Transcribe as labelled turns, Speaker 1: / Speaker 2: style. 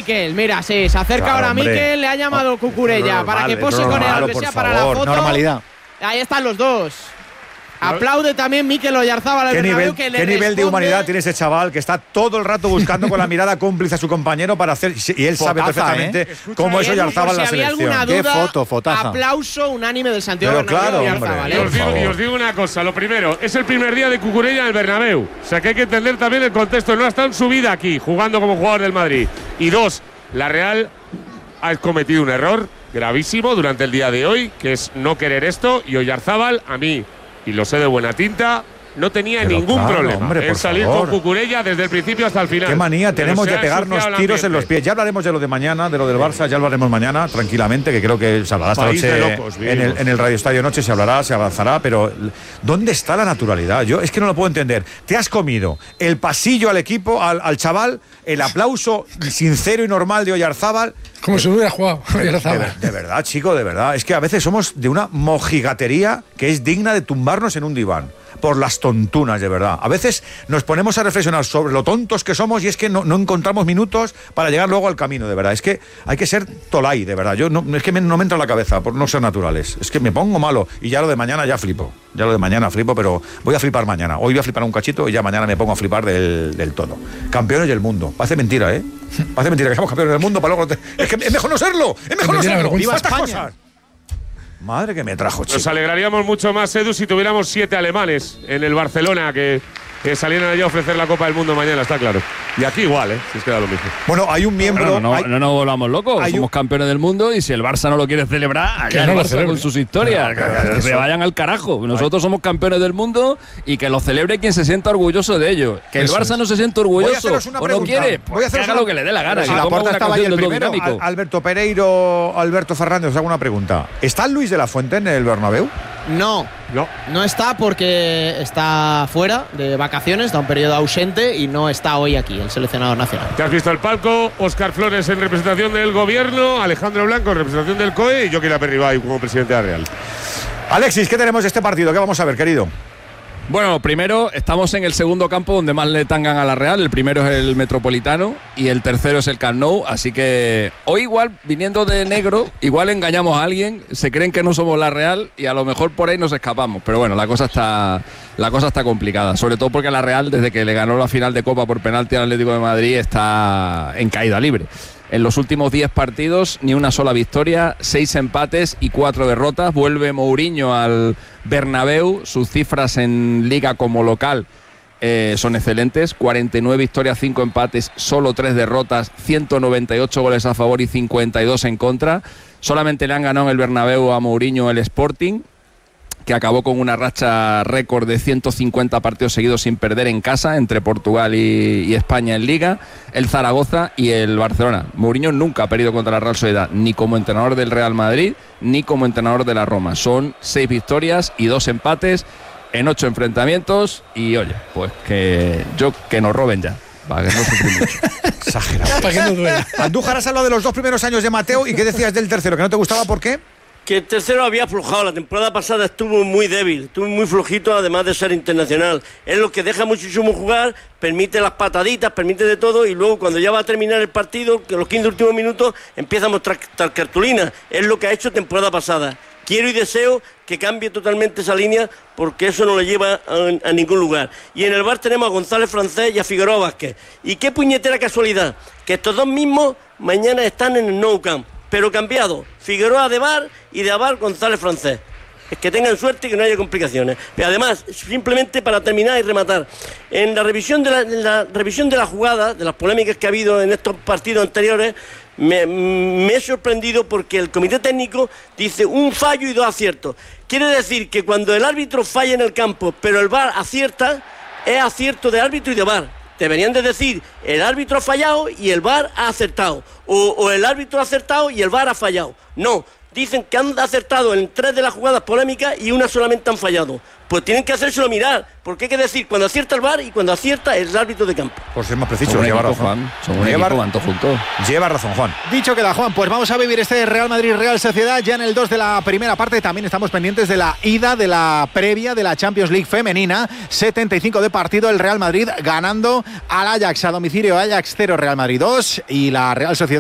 Speaker 1: Mikel, mira, sí, se acerca
Speaker 2: Claro,
Speaker 1: ahora
Speaker 2: hombre.
Speaker 1: Mikel, le ha llamado Cucurella para que pose con él, aunque sea para la foto.
Speaker 3: Normalidad.
Speaker 1: Ahí están los dos. Aplaude también Mikel Oyarzábal al Bernabéu, que le
Speaker 2: ¿Qué nivel de
Speaker 1: responde.
Speaker 2: humanidad tiene ese chaval que está todo el rato buscando con la mirada cómplice a su compañero para hacer, y él sabe
Speaker 3: Fotaza,
Speaker 2: perfectamente
Speaker 1: Escucha,
Speaker 2: cómo es
Speaker 1: Edu,
Speaker 2: Oyarzábal en la
Speaker 1: por si había
Speaker 2: selección?
Speaker 1: alguna
Speaker 3: Qué
Speaker 1: duda,
Speaker 3: fotaza.
Speaker 1: aplauso unánime del Santiago
Speaker 2: Pero
Speaker 1: Bernabéu
Speaker 2: claro,
Speaker 1: y
Speaker 2: hombre.
Speaker 1: Oyarzábal,
Speaker 2: Y
Speaker 4: Y os digo una cosa, lo primero, es el primer día de Cucurella en el Bernabéu. O sea que hay que entender también el contexto. No ha estado en su vida aquí, jugando como jugador del Madrid. Y dos, la Real ha cometido un error gravísimo durante el día de hoy, que es no querer esto. Y Oyarzábal, a mí, y lo sé de buena tinta, no tenía
Speaker 2: Pero
Speaker 4: ningún
Speaker 2: claro,
Speaker 4: problema
Speaker 2: hombre,
Speaker 4: en
Speaker 2: por
Speaker 4: salir
Speaker 2: favor.
Speaker 4: con Cucurella desde el principio hasta el final.
Speaker 2: Qué manía
Speaker 4: Pero
Speaker 2: tenemos
Speaker 4: se
Speaker 2: de
Speaker 4: ha
Speaker 2: pegarnos
Speaker 4: ensuciado el
Speaker 2: tiros en los
Speaker 4: ambiente.
Speaker 2: pies. Ya hablaremos de lo de mañana, de lo del Barça, ya hablaremos mañana, tranquilamente, que creo que se hablará esta
Speaker 4: País
Speaker 2: noche
Speaker 4: de locos,
Speaker 2: en el Radio Estadio Noche, se hablará, se avanzará, pero ¿dónde está la naturalidad? Yo es que no lo puedo entender. Te has comido el pasillo al equipo, al chaval, el aplauso sincero y normal de Oyarzábal.
Speaker 5: Como si no hubiera jugado. Oyarzábal.
Speaker 2: De verdad, chico, de verdad. Es que a veces somos de una mojigatería que es digna de tumbarnos en un diván. Por las tontunas, de verdad. A veces nos ponemos a reflexionar sobre lo tontos que somos y es que no encontramos minutos para llegar luego al camino, de verdad. Es que hay que ser tolai, de verdad. Yo no, es que no me entra en la cabeza por no ser naturales. Es que me pongo malo y ya lo de mañana ya flipo. Ya lo de mañana flipo, pero voy a flipar mañana. Hoy voy a flipar un cachito y ya mañana me pongo a flipar del todo. Campeones del mundo. Parece mentira, ¿eh? Parece mentira que somos campeones del mundo para luego... Es que es mejor no serlo. Es mejor no serlo.
Speaker 5: ¡Viva
Speaker 2: Estas
Speaker 3: España!
Speaker 2: cosas. Madre que me trajo, chico.
Speaker 4: Nos alegraríamos mucho más, Edu, si tuviéramos 7 alemanes en el Barcelona que salieran allá a ofrecer la Copa del Mundo mañana, está claro. Y aquí igual, si es que da lo mismo.
Speaker 2: Bueno, hay un miembro...
Speaker 6: No nos volvamos locos.
Speaker 2: hay
Speaker 6: Somos campeones del mundo y si el Barça no lo quiere celebrar, allá
Speaker 5: no
Speaker 6: el
Speaker 5: lo
Speaker 6: Barça
Speaker 5: celebre.
Speaker 6: con sus historias. Que se vayan al carajo. Nosotros somos campeones del mundo y que lo celebre quien se sienta orgulloso de ello. Que el
Speaker 5: Eso
Speaker 6: Barça
Speaker 5: es.
Speaker 6: no se sienta
Speaker 2: Voy a
Speaker 6: orgulloso
Speaker 2: haceros una
Speaker 6: o no
Speaker 2: pregunta.
Speaker 6: quiere,
Speaker 2: Voy a
Speaker 6: pues que
Speaker 2: haceros
Speaker 6: haga
Speaker 2: una-
Speaker 6: lo que le dé la gana.
Speaker 3: Si
Speaker 6: que
Speaker 3: la
Speaker 6: ponga
Speaker 3: Porta
Speaker 6: una
Speaker 3: estaba ahí
Speaker 6: canción
Speaker 3: el
Speaker 6: del dúo
Speaker 3: primero,
Speaker 6: dinámico.
Speaker 2: Alberto Pereiro, Alberto Fernández, os hago una pregunta. ¿Está Luis de la Fuente en el Bernabéu?
Speaker 1: No está porque está fuera de vacaciones, está un periodo ausente y no está hoy aquí el seleccionador nacional.
Speaker 4: ¿Te has visto el palco? Óscar Flores en representación del Gobierno, Alejandro Blanco en representación del COE y Joaquín Aperribay como presidente de la Real.
Speaker 2: Alexis, ¿qué tenemos de este partido? ¿Qué vamos a ver, querido?
Speaker 6: Bueno, primero estamos en el segundo campo donde más le tangan a la Real. El primero es el Metropolitano y el tercero es el Camp Nou. Así que hoy igual, viniendo de negro, igual engañamos a alguien. Se creen que no somos la Real y a lo mejor por ahí nos escapamos. Pero bueno, la cosa está complicada. Sobre todo porque la Real, desde que le ganó la final de Copa por penalti al Atlético de Madrid, está en caída libre. En los últimos 10 partidos, ni una sola victoria, 6 empates y 4 derrotas. Vuelve Mourinho al Bernabéu. Sus cifras en Liga como local son excelentes. 49 victorias, 5 empates, solo 3 derrotas, 198 goles a favor y 52 en contra. Solamente le han ganado en el Bernabéu a Mourinho el Sporting, que acabó con una racha récord de 150 partidos seguidos sin perder en casa entre Portugal y España en Liga, el Zaragoza y el Barcelona. Mourinho nunca ha perdido contra la Real Sociedad, ni como entrenador del Real Madrid, ni como entrenador de la Roma. Son 6 victorias y 2 empates en 8 enfrentamientos y oye, pues que nos roben ya, para que no sufrimos mucho.
Speaker 2: Exagerado.
Speaker 5: Para que no duela.
Speaker 2: Andújar, has hablado de los 2 primeros años de Mateo y ¿qué decías del tercero? ¿Que no te gustaba? ¿Por qué?
Speaker 7: Que el tercero había aflojado, la temporada pasada estuvo muy débil, estuvo muy flojito, además de ser internacional. Es lo que deja muchísimo jugar, permite las pataditas, permite de todo, y luego cuando ya va a terminar el partido, que los 15 últimos minutos, empieza a mostrar cartulina. Es lo que ha hecho temporada pasada. Quiero y deseo que cambie totalmente esa línea, porque eso no le lleva a ningún lugar. Y en el bar tenemos a González Francés y a Figueroa Vázquez. Y qué puñetera casualidad, que estos dos mismos mañana están en el Nou Camp, pero cambiado, Figueroa de bar y de bar González Francés. Es que tengan suerte y que no haya complicaciones. Pero además, simplemente para terminar y rematar, en la revisión de la jugada, de las polémicas que ha habido en estos partidos anteriores, me he sorprendido porque el comité técnico dice un fallo y 2 aciertos. Quiere decir que cuando el árbitro falla en el campo, pero el VAR acierta, es acierto de árbitro y de VAR. Deberían de decir, el árbitro ha fallado y el VAR ha acertado. O el árbitro ha acertado y el VAR ha fallado. No, dicen que han acertado en 3 de las jugadas polémicas y una solamente han fallado. Pues tienen que hacérselo mirar, porque hay que decir cuando acierta el VAR y cuando acierta el árbitro de campo.
Speaker 2: Por ser más preciso,
Speaker 6: Somos un
Speaker 2: lleva
Speaker 6: equipo,
Speaker 2: razón.
Speaker 6: Juan. Somos un equipo, van todos juntos.
Speaker 2: Lleva razón, Juan.
Speaker 3: Dicho queda, Juan, pues vamos a vivir este Real Madrid-Real Sociedad ya en el 2 de la primera parte. También estamos pendientes de la ida, de la previa de la Champions League femenina. 75 de partido, el Real Madrid ganando al Ajax a domicilio. Ajax 0, Real Madrid 2 y la Real Sociedad